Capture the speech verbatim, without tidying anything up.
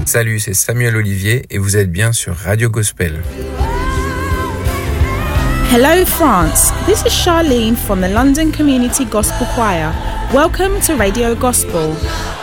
Salut, c'est Samuel Olivier et vous êtes bien sur Radio Gospel. Hello France, this is Charlene from the London Community Gospel Choir. Welcome to Radio Gospel.